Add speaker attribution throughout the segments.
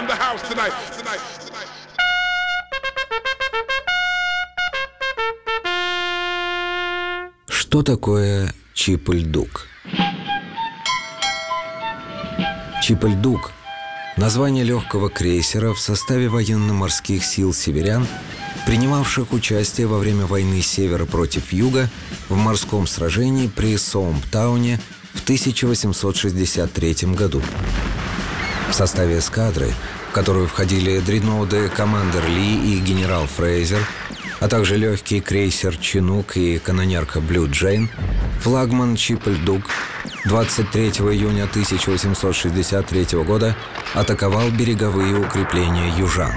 Speaker 1: Что такое Чиполь-Дук? Чиполь-Дук – название легкого крейсера в составе военно-морских сил северян, принимавших участие во время войны Севера против Юга в морском сражении при Соумптауне в 1863 году. В составе эскадры, в которую входили дредноуты «Командер Ли» и «Генерал Фрейзер», а также легкий крейсер «Чинук» и канонерка «Блю Джейн», флагман Чиполь-Дук 23 июня 1863 года атаковал береговые укрепления южан.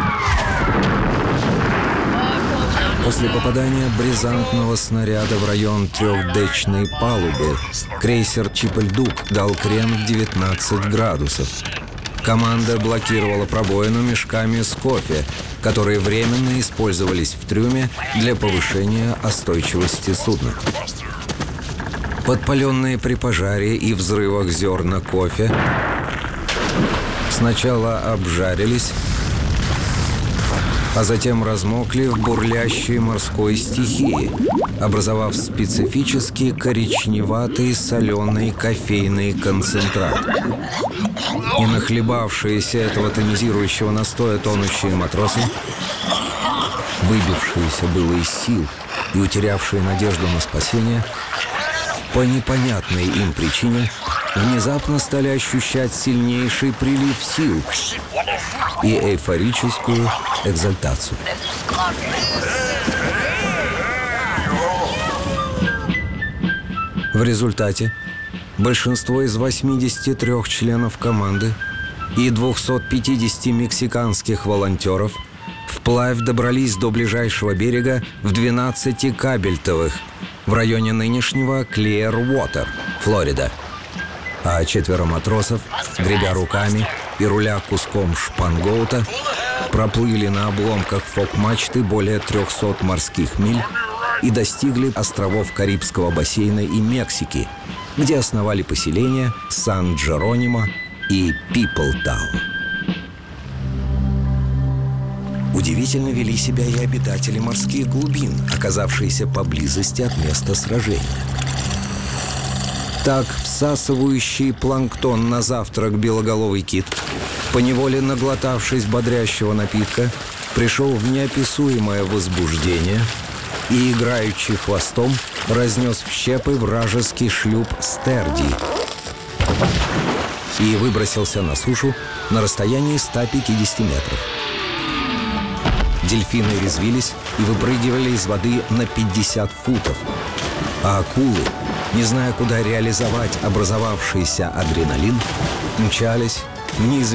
Speaker 1: После попадания бризантного снаряда в район трехдечной палубы крейсер «Чиполь-Дук» дал крен в 19 градусов. Команда блокировала пробоину мешками с кофе, которые временно использовались в трюме для повышения остойчивости судна. Подпаленные при пожаре и взрывах зерна кофе сначала обжарились, а затем размокли в бурлящей морской стихии, образовав специфический коричневатый соленый кофейный концентрат. И нахлебавшиеся этого тонизирующего настоя тонущие матросы, выбившиеся было из сил и утерявшие надежду на спасение, по непонятной им причине внезапно стали ощущать сильнейший прилив сил и эйфорическую экзальтацию. В результате большинство из 83 членов команды и 250 мексиканских волонтеров вплавь добрались до ближайшего берега в 12 кабельтовых в районе нынешнего Клиэр-Уотер, Флорида. А 4 матросов, гребя руками и руля куском шпангоута, проплыли на обломках фок-мачты более 300 морских миль и достигли островов Карибского бассейна и Мексики, где основали поселения Сан-Джеронимо и Пиплтаун. Удивительно вели себя и обитатели морских глубин, оказавшиеся поблизости от места сражения. Так, всасывающий планктон на завтрак белоголовый кит, поневоле наглотавшись бодрящего напитка, пришел в неописуемое возбуждение и, играючи хвостом, разнес в щепы вражеский шлюп «Стерди» и выбросился на сушу на расстоянии 150 метров. Дельфины резвились и выпрыгивали из воды на 50 футов, а акулы, не зная, куда реализовать образовавшийся адреналин, мчались в неизвестном